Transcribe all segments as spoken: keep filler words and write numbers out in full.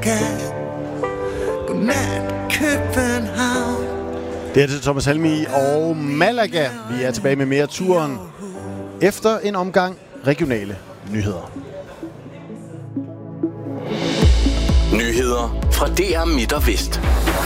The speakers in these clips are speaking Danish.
Godnat, København. Det er til Thomas Helmig og Malaga. Vi er tilbage med mere turen efter en omgang regionale nyheder. Nyheder fra D R Midt og Vest.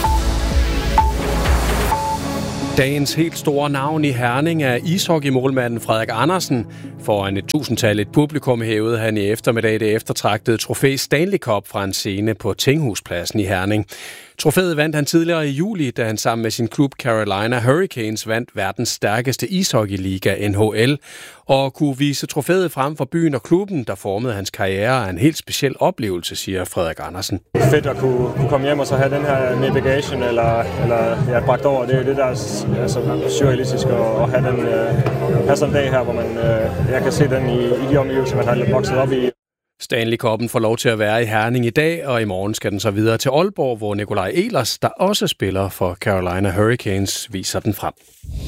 Dagens helt store navn i Herning er ishockeymålmanden Frederik Andersen. Foran et tusindtalligt publikum hævede han i eftermiddag det eftertragtede trofæ Stanley Cup fra en scene på Tinghus-pladsen i Herning. Trofæet vandt han tidligere i juli, da han sammen med sin klub Carolina Hurricanes vandt verdens stærkeste ishockeyliga N H L. Og kunne vise trofæet frem for byen og klubben, der formede hans karriere, er en helt speciel oplevelse, siger Frederik Andersen. Fedt at kunne, kunne komme hjem og så have den her med bagagen, eller, eller ja, bragt over. Det er det, der er altså, surrealistisk at, at have, den, uh, have sådan en dag her, hvor man, uh, jeg kan se den i, i de omgivelser, man har vokset op i. Stanley Cup'en får lov til at være i Herning i dag, og i morgen skal den så videre til Aalborg, hvor Nikolaj Ehlers, der også spiller for Carolina Hurricanes, viser den frem.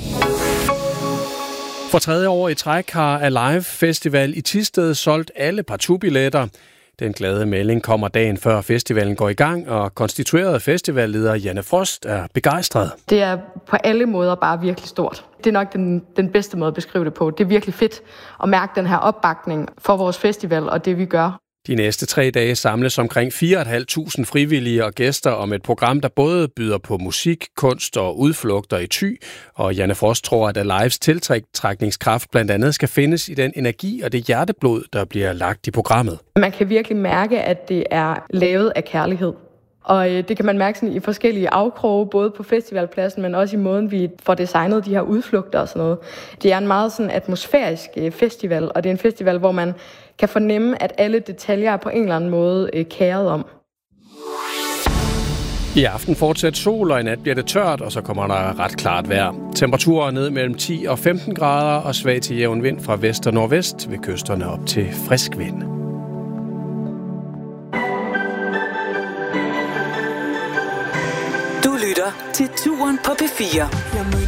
For tredje år i træk har Alive Festival i Thisted solgt alle partout-billetter. Den glade melding kommer dagen før festivalen går i gang, og konstitueret festivalleder Janne Frost er begejstret. Det er på alle måder bare virkelig stort. Det er nok den, den bedste måde at beskrive det på. Det er virkelig fedt at mærke den her opbakning for vores festival og det, vi gør. De næste tre dage samles omkring fire tusind fem hundrede frivillige og gæster om et program, der både byder på musik, kunst og udflugter i Thy. Og Janne Frost tror, at Alives tiltrækningskraft blandt andet skal findes i den energi og det hjerteblod, der bliver lagt i programmet. Man kan virkelig mærke, at det er lavet af kærlighed. Og det kan man mærke sådan i forskellige afkroge, både på festivalpladsen, men også i måden, vi får designet de her udflugter og sådan noget. Det er en meget sådan atmosfærisk festival, og det er en festival, hvor man kan fornemme, at alle detaljer er på en eller anden måde kæret om. I aften fortsætter sol, og i nat bliver det tørt, og så kommer der ret klart vejr. Temperaturer ned mellem ti og femten grader, og svag til jævn vind fra vest og nordvest, ved kysterne op til frisk vind. Du lytter til Turen på P fire.